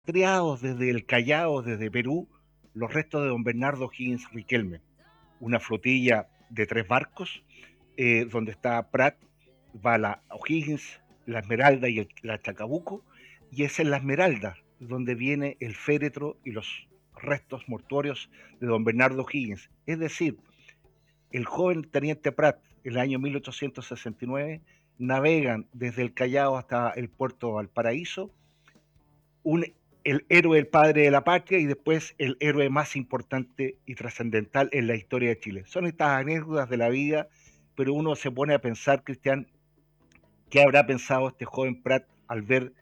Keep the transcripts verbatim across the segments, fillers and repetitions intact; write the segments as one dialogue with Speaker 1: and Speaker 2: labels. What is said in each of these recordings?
Speaker 1: Triados desde el Callao, desde Perú, los restos de don Bernardo Higgins Riquelme, una flotilla de tres barcos, eh, donde está Prat, va la O'Higgins, la Esmeralda y el, la Chacabuco, y es en la Esmeralda donde viene el féretro y los restos mortuorios de don Bernardo Higgins. Es decir, el joven teniente Prat, en el año mil ochocientos sesenta y nueve, navegan desde el Callao hasta el puerto de Valparaíso, un, el héroe, el padre de la patria, y después el héroe más importante y trascendental en la historia de Chile. Son estas anécdotas de la vida, pero uno se pone a pensar, Cristian, ¿qué habrá pensado este joven Prat al ver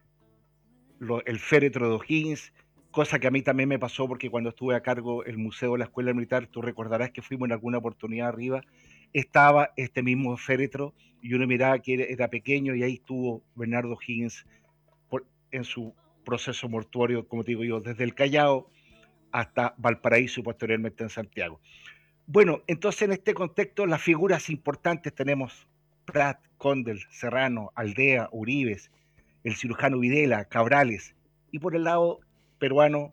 Speaker 1: lo, el féretro de O'Higgins? Cosa que a mí también me pasó porque cuando estuve a cargo del Museo de la Escuela Militar, tú recordarás que fuimos en alguna oportunidad arriba, estaba este mismo féretro y uno miraba que era, era pequeño y ahí estuvo Bernardo Higgins por, en su proceso mortuorio, como te digo yo, desde el Callao hasta Valparaíso y posteriormente en Santiago. Bueno, entonces en este contexto las figuras importantes tenemos Prat, Condel, Serrano, Aldea, Uribes, el cirujano Videla, Cabrales, y por el lado peruano,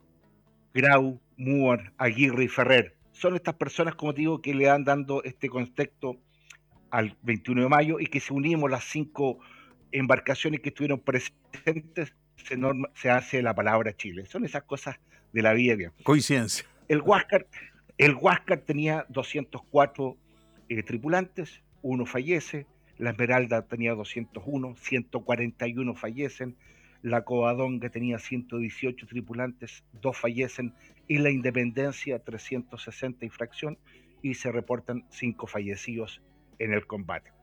Speaker 1: Grau, Moore, Aguirre y Ferrer. Son estas personas, como te digo, que le dan dando este contexto al veintiuno de mayo y que se unimos las cinco embarcaciones que estuvieron presentes, se, norma, se hace la palabra Chile. Son esas cosas de la vida. Bien.
Speaker 2: Coincidencia.
Speaker 1: El Huáscar, el Huáscar tenía doscientos cuatro eh, tripulantes, uno fallece, la Esmeralda tenía doscientos uno, ciento cuarenta y uno fallecen, la Covadonga tenía ciento dieciocho tripulantes, dos fallecen, y la Independencia trescientos sesenta y fracción, y se reportan cinco fallecidos en el combate.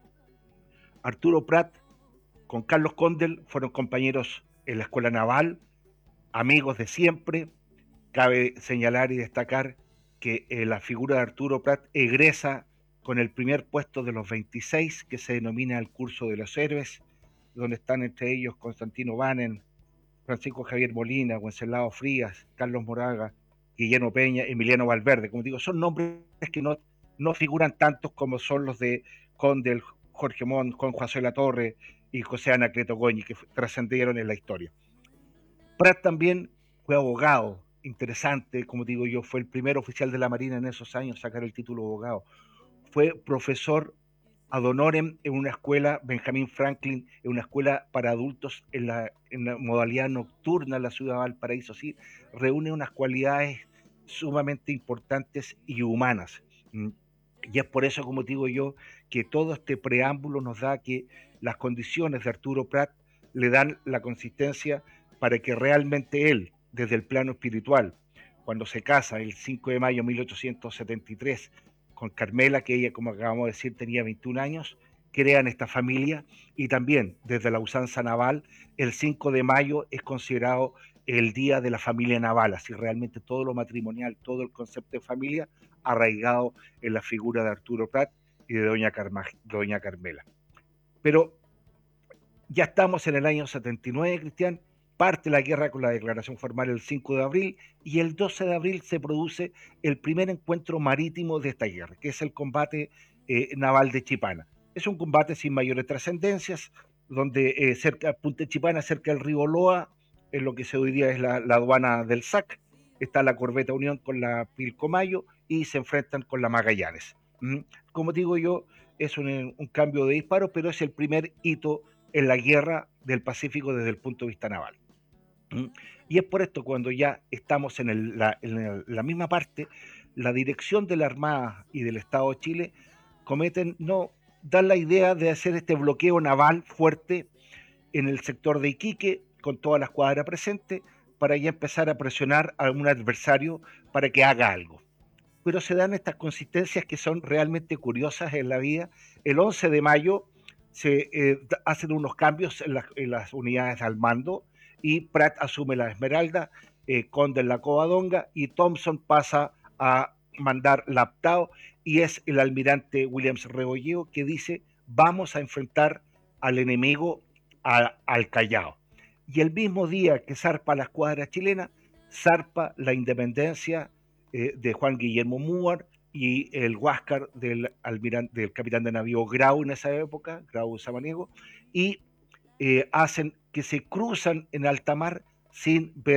Speaker 1: Arturo Prat con Carlos Condel fueron compañeros en la Escuela Naval, amigos de siempre. Cabe señalar y destacar que eh, la figura de Arturo Prat egresa con el primer puesto de los veintiséis, que se denomina el curso de los héroes, donde están entre ellos Constantino Banen, Francisco Javier Molina, Wenceslao Frías, Carlos Moraga, Guillermo Peña, Emiliano Valverde. Como digo, son nombres que no, no figuran tantos como son los de Condel, Jorge Montt, Juan José La Torre y José Anacleto Goñi, que trascendieron en la historia. Prat también fue abogado, interesante, como digo yo, fue el primer oficial de la Marina en esos años a sacar el título de abogado. Fue profesor ad honorem en una escuela, Benjamin Franklin, en una escuela para adultos en la, en la modalidad nocturna en la ciudad de Valparaíso. Sí, reúne unas cualidades sumamente importantes y humanas. Y es por eso, como digo yo, que todo este preámbulo nos da que las condiciones de Arturo Prat le dan la consistencia para que realmente él, desde el plano espiritual, cuando se casa el cinco de mayo de mil ochocientos setenta y tres con Carmela, que ella, como acabamos de decir, tenía veintiún años, crean esta familia, y también desde la usanza naval, el cinco de mayo es considerado el día de la familia naval, así realmente todo lo matrimonial, todo el concepto de familia arraigado en la figura de Arturo Prat y de doña, Carma, doña Carmela. Pero ya estamos en el año setenta y nueve, Cristian, parte la guerra con la declaración formal el cinco de abril, y el doce de abril se produce el primer encuentro marítimo de esta guerra, que es el combate eh, naval de Chipana. Es un combate sin mayores trascendencias, donde eh, cerca Punta Chipana, cerca del río Loa, en lo que se hoy día es la, la aduana del S A C, está la corbeta Unión con la Pilcomayo y se enfrentan con la Magallanes. ¿Mm? Como digo yo, es un, un cambio de disparo, pero es el primer hito en la guerra del Pacífico desde el punto de vista naval. ¿Mm? Y es por esto, cuando ya estamos en, el, la, en el, la misma parte, la dirección de la Armada y del Estado de Chile cometen, no, dan la idea de hacer este bloqueo naval fuerte en el sector de Iquique, con toda la escuadra presente, para ya empezar a presionar a un adversario para que haga algo. Pero se dan estas consistencias que son realmente curiosas en la vida. El once de mayo se eh, hacen unos cambios en, la, en, las unidades al mando, y Pratt asume la Esmeralda, eh, Conde la Covadonga, y Thompson pasa a mandar la Aptao, y es el almirante Williams Rebolleo que dice: vamos a enfrentar al enemigo a, al Callao. Y el mismo día que zarpa la escuadra chilena, zarpa la Independencia eh, de Juan Guillermo Moore y el Huáscar del, almirante, del capitán de navío Grau en esa época, Grau Samaniego, y eh, hacen que se cruzan en alta mar sin ver